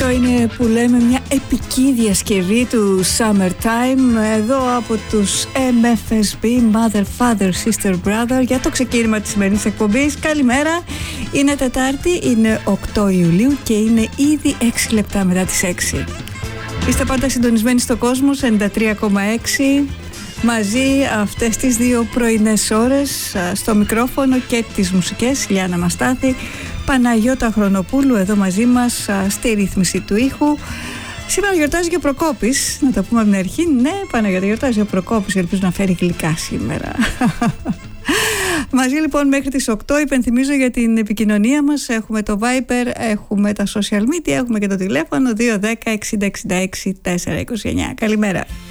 Αυτό είναι που λέμε μια επική διασκευή του Summertime εδώ από τους MFSB, Mother, Father, Sister, Brother, για το ξεκίνημα της σημερινής εκπομπής. Καλημέρα, είναι Τετάρτη, είναι 8 Ιουλίου και είναι ήδη 6 λεπτά μετά τις 6. Είστε πάντα συντονισμένοι στο Κόσμος 93,6 μαζί αυτές τις δύο πρωινές ώρες, στο μικρόφωνο και τις μουσικές Λιάννα Μαστάθη, Παναγιώτα Χρονοπούλου εδώ μαζί μας στη ρύθμιση του ήχου. Σήμερα γιορτάζει και ο Προκόπης, να το πούμε από την αρχή. Ναι, Παναγιώτα, γιορτάζει ο Προκόπης, ελπίζω να φέρει γλυκά σήμερα. Μαζί λοιπόν μέχρι τις 8. Υπενθυμίζω για την επικοινωνία μας. Έχουμε το Viber, έχουμε τα social media, έχουμε και το τηλέφωνο 210 60 66 429. Καλημέρα.